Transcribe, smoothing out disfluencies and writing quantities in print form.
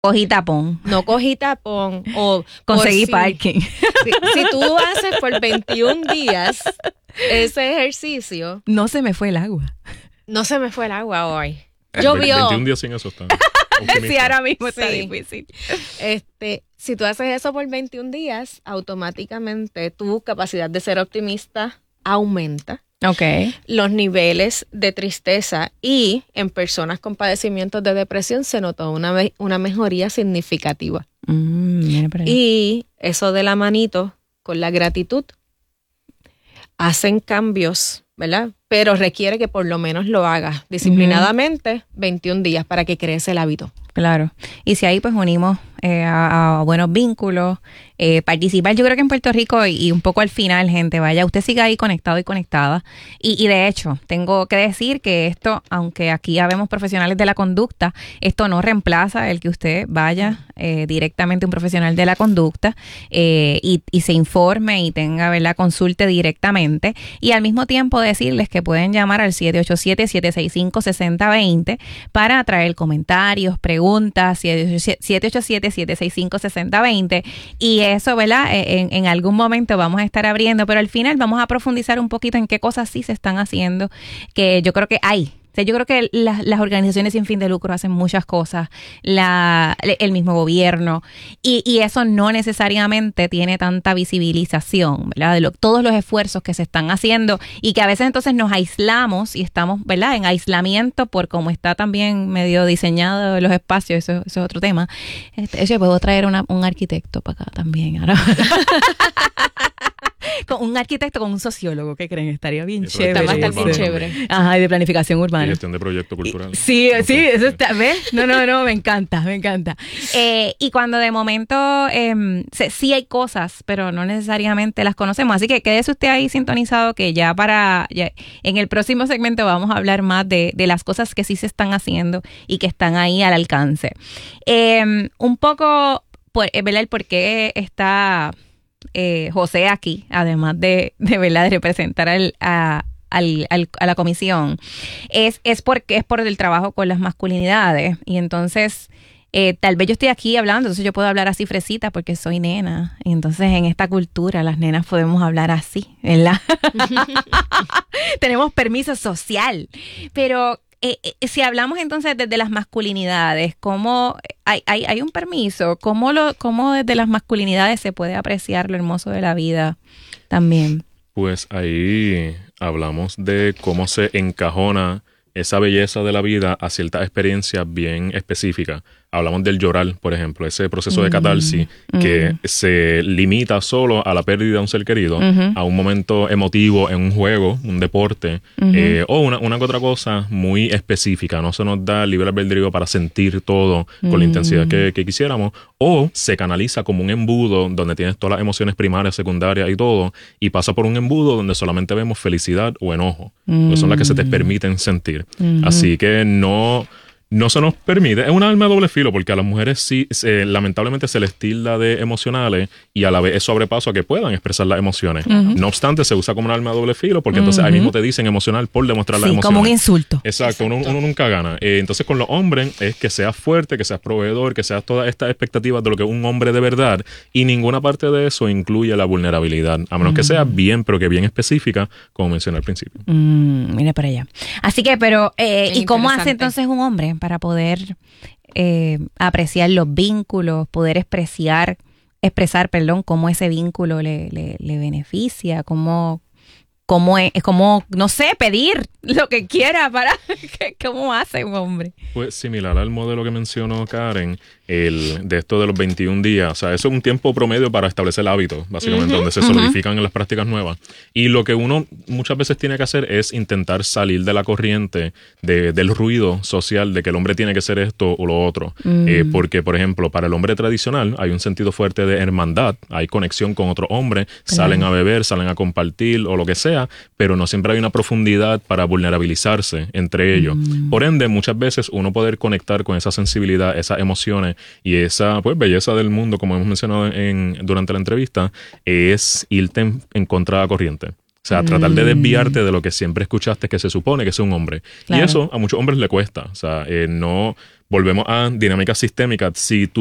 Cogí tapón. No cogí tapón o conseguí parking. Si tú haces por 21 días ese ejercicio. No se me fue el agua. No se me fue el agua hoy. Llovió. 21 días sin eso está. Sí, ahora mismo está difícil. Si tú haces eso por 21 días, automáticamente tu capacidad de ser optimista aumenta. Okay. Los niveles de tristeza y en personas con padecimientos de depresión se notó una mejoría significativa. Y eso de la manito con la gratitud hacen cambios, ¿verdad? Pero requiere que por lo menos lo hagas disciplinadamente 21 días para que crees el hábito. Claro. Y si ahí pues unimos a buenos vínculos, participar. Yo creo que en Puerto Rico y un poco al final, gente, vaya, usted siga ahí conectado y conectada. Y de hecho, tengo que decir que esto, aunque aquí habemos profesionales de la conducta, esto no reemplaza el que usted vaya directamente a un profesional de la conducta y se informe y tenga, ¿verdad?, consulte directamente. Y al mismo tiempo decirles que pueden llamar al 787-765-6020 para traer comentarios, preguntas, 787-765-6020 y eso, ¿verdad? En algún momento vamos a estar abriendo, pero al final vamos a profundizar un poquito en qué cosas sí se están haciendo, que yo creo que hay. O sea, yo creo que las organizaciones sin fin de lucro hacen muchas cosas, el mismo gobierno, y eso no necesariamente tiene tanta visibilización, ¿verdad? De todos los esfuerzos que se están haciendo y que a veces entonces nos aislamos y estamos, ¿verdad?, en aislamiento por cómo está también medio diseñado los espacios, eso es otro tema. Yo puedo traer un arquitecto para acá también, ahora. Con un arquitecto, con un sociólogo, ¿qué creen? Estaría bien chévere. Va a estar bien chévere. Ajá, y de planificación urbana. Y gestión de proyectos culturales. Sí, eso está, ¿ves? No, me encanta. Y cuando de momento sí hay cosas, pero no necesariamente las conocemos. Así que quédese usted ahí sintonizado que ya en el próximo segmento vamos a hablar más de las cosas que sí se están haciendo y que están ahí al alcance. Un poco, ¿verdad?, el por qué está José aquí, además de verdad de representar a la comisión, es porque es por el trabajo con las masculinidades. Y entonces tal vez yo estoy aquí hablando, entonces yo puedo hablar así fresita porque soy nena, y entonces en esta cultura las nenas podemos hablar así, ¿verdad? Tenemos permiso social, pero si hablamos entonces desde las masculinidades, ¿cómo hay un permiso? ¿Cómo desde las masculinidades se puede apreciar lo hermoso de la vida también? Pues ahí hablamos de cómo se encajona esa belleza de la vida a ciertas experiencias bien específicas. Hablamos del llorar, por ejemplo, ese proceso de catarsis que se limita solo a la pérdida de un ser querido, a un momento emotivo en un juego, un deporte, o una que otra cosa muy específica. No se nos da libre albedrío para sentir todo con la intensidad que quisiéramos, o se canaliza como un embudo donde tienes todas las emociones primarias, secundarias y todo, y pasa por un embudo donde solamente vemos felicidad o enojo, que son las que se te permiten sentir. Así que no se nos permite, es un arma de doble filo, porque a las mujeres sí, lamentablemente se les tilda de emocionales y a la vez es sobrepaso a que puedan expresar las emociones. No obstante, se usa como un arma de doble filo, porque entonces ahí mismo te dicen emocional por demostrar las emociones. Sí, como un insulto. Exacto. Uno nunca gana. Entonces con los hombres es que seas fuerte, que seas proveedor, que seas todas estas expectativas de lo que es un hombre de verdad, y ninguna parte de eso incluye la vulnerabilidad, a menos que sea bien, pero que bien específica, como mencioné al principio. Mira para allá. Así que, pero, ¿y cómo hace entonces un hombre para poder apreciar los vínculos, poder expresar, cómo ese vínculo le beneficia, cómo no sé, pedir lo que quiera para cómo hace un hombre? Pues similar al modelo que mencionó Karen, de esto de los 21 días, o sea, eso es un tiempo promedio para establecer hábitos, básicamente, donde se solidifican en las prácticas nuevas. Y lo que uno muchas veces tiene que hacer es intentar salir de la corriente del ruido social de que el hombre tiene que hacer esto o lo otro. Porque, por ejemplo, para el hombre tradicional hay un sentido fuerte de hermandad, hay conexión con otro hombre, salen a beber, salen a compartir o lo que sea, pero no siempre hay una profundidad para vulnerabilizarse entre ellos. Por ende, muchas veces uno poder conectar con esa sensibilidad, esas emociones y esa belleza del mundo, como hemos mencionado durante la entrevista, es irte en contra de la corriente. O sea, tratar de desviarte de lo que siempre escuchaste que se supone que es un hombre. Claro. Y eso a muchos hombres le cuesta. O sea, no volvemos a dinámica sistémica. Si tu